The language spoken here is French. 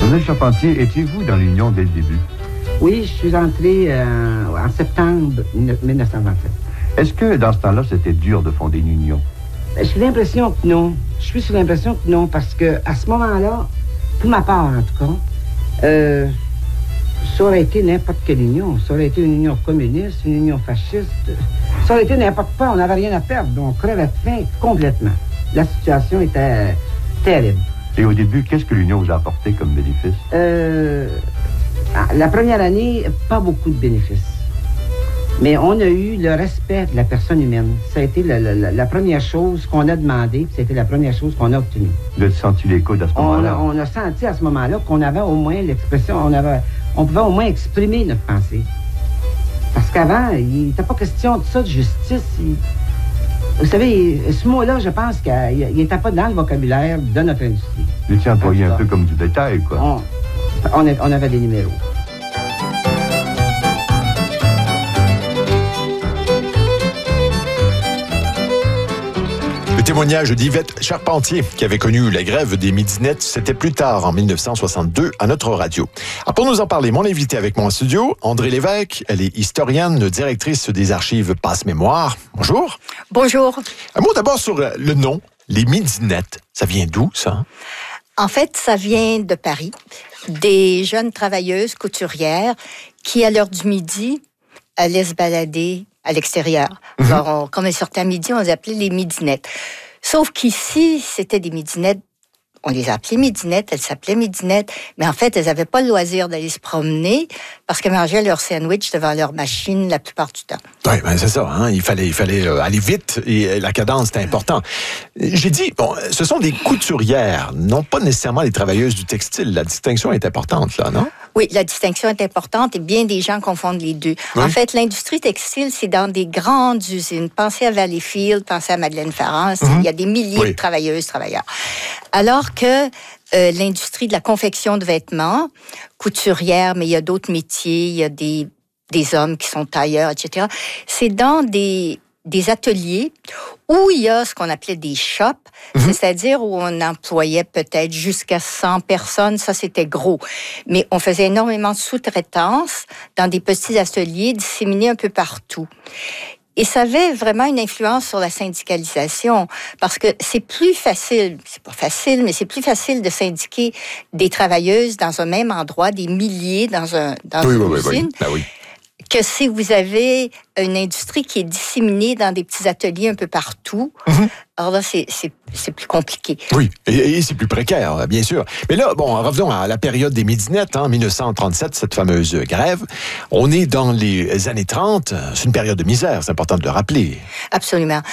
Mademoiselle Charpentier, étiez-vous dans l'Union dès le début? Oui, je suis entrée en septembre 1927. Est-ce que dans ce temps-là, c'était dur de fonder une union? J'ai l'impression que non. Je suis sur l'impression que non, parce que à ce moment-là, pour ma part en tout cas, ça aurait été n'importe quelle union. Ça aurait été une union communiste, une union fasciste. Ça aurait été n'importe quoi. On n'avait rien à perdre. On crevait de faim complètement. La situation était terrible. Et au début, qu'est-ce que l'Union vous a apporté comme bénéfice? La première année, pas beaucoup de bénéfices. Mais on a eu le respect de la personne humaine. Ça a été la première chose qu'on a demandé, puis ça a été la première chose qu'on a obtenue. Vous avez senti l'écho à ce moment-là? On a senti à ce moment-là qu'on avait au moins l'expression, on pouvait au moins exprimer notre pensée. Parce qu'avant, il n'était pas question de ça, de justice. Vous savez, ce mot-là, je pense qu'il n'était pas dans le vocabulaire de notre industrie. Vous étiez employé un peu comme du détail, quoi. On avait des numéros. Le témoignage d'Yvette Charpentier, qui avait connu la grève des midinettes, c'était plus tard, en 1962, à notre radio. Alors, pour nous en parler, mon invité avec moi en studio, Andrée Lévesque. Elle est historienne, directrice des archives Passe-Mémoire. Bonjour. Bonjour. Un mot d'abord sur le nom, les midinettes. Ça vient d'où, ça? En fait, ça vient de Paris. Des jeunes travailleuses couturières qui, à l'heure du midi, allaient se balader à l'extérieur. Alors, quand on sortait à midi, on les appelait les midinettes. Sauf qu'ici, c'était des midinettes. On les appelait midinettes, elles s'appelaient midinettes, mais en fait, elles n'avaient pas le loisir d'aller se promener parce qu'elles mangeaient leur sandwich devant leur machine la plupart du temps. Oui, ben c'est ça. Hein? Il fallait aller vite et la cadence était importante. J'ai dit, bon, ce sont des couturières, non pas nécessairement les travailleuses du textile. La distinction est importante, là, non? Oui, la distinction est importante et bien des gens confondent les deux. Oui. En fait, l'industrie textile, c'est dans des grandes usines. Pensez à Valleyfield, pensez à Madeleine Farrand. Il y a des milliers de travailleuses, travailleurs. Alors que l'industrie de la confection de vêtements, couturière, mais il y a d'autres métiers, il y a des hommes qui sont tailleurs, etc. C'est dans des ateliers où il y a ce qu'on appelait des shops, c'est-à-dire où on employait peut-être jusqu'à 100 personnes, ça c'était gros. Mais on faisait énormément de sous-traitance dans des petits ateliers disséminés un peu partout. Et ça avait vraiment une influence sur la syndicalisation, parce que c'est plus facile, c'est pas facile, mais c'est plus facile de syndiquer des travailleuses dans un même endroit, des milliers dans une usine. Ben oui. Que si vous avez une industrie qui est disséminée dans des petits ateliers un peu partout, alors là, c'est plus compliqué. Oui, et c'est plus précaire, bien sûr. Mais là, bon, revenons à la période des midinettes, en 1937, cette fameuse grève. On est dans les années 30, c'est une période de misère, c'est important de le rappeler. Absolument.